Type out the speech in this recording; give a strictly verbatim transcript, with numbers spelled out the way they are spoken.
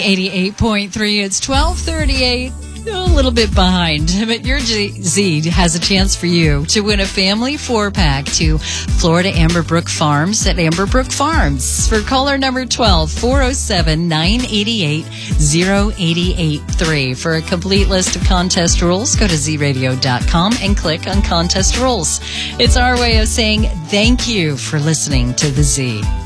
eighty-eight point three. It's twelve thirty-eight. A little bit behind, but your G- Z has a chance for you to win a family four-pack to Florida Amberbrook Farms at Amberbrook Farms. For caller number twelve, four oh seven, nine eight eight, oh eight eight three. For a complete list of contest rules, go to z radio dot com and click on contest rules. It's our way of saying thank you for listening to the Z.